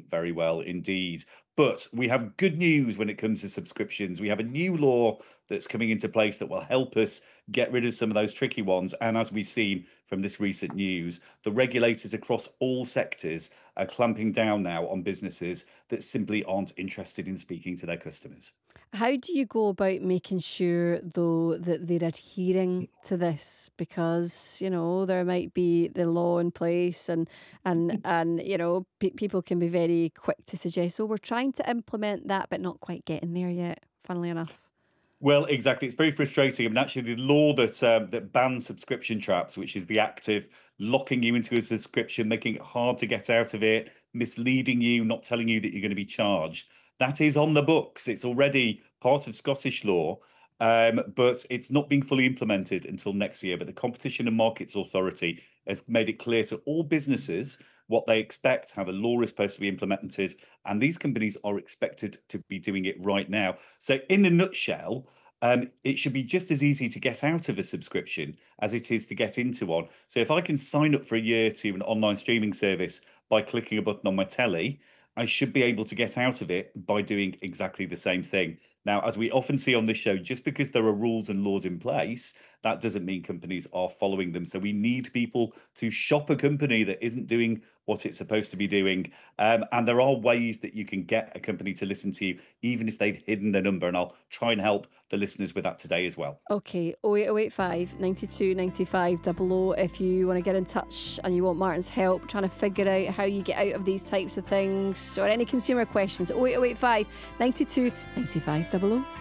very well indeed. But we have good news when it comes to subscriptions. We have a new law that's coming into place that will help us get rid of some of those tricky ones. And as we've seen from this recent news, the regulators across all sectors are clamping down now on businesses that simply aren't interested in speaking to their customers. How do you go about making sure, though, that they're adhering to this? Because there might be the law in place, and people can be very quick to suggest, "Oh, we're trying to implement that, but not quite getting there yet." Funnily enough. Well, exactly. It's very frustrating. I mean, actually, the law that bans subscription traps, which is the act of locking you into a subscription, making it hard to get out of it, misleading you, not telling you that you're going to be charged, that is on the books. It's already part of Scottish law, but it's not being fully implemented until next year. But the Competition and Markets Authority has made it clear to all businesses what they expect, how the law is supposed to be implemented, and these companies are expected to be doing it right now. So, in a nutshell, it should be just as easy to get out of a subscription as it is to get into one. So, if I can sign up for a year to an online streaming service by clicking a button on my telly, I should be able to get out of it by doing exactly the same thing. Now, as we often see on this show, just because there are rules and laws in place, that doesn't mean companies are following them. So we need people to shop a company that isn't doing what it's supposed to be doing. And there are ways that you can get a company to listen to you, even if they've hidden their number. And I'll try and help the listeners with that today as well. Okay, 08085 92 95 00 if you want to get in touch and you want Martin's help trying to figure out how you get out of these types of things, or any consumer questions. 08085 92 95 00.